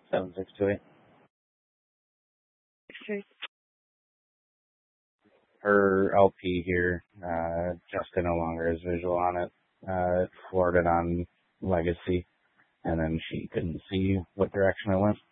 7628. Okay. Her LP here, Justin no longer has visual on it. It forwarded on Legacy, and then she couldn't see what direction it went.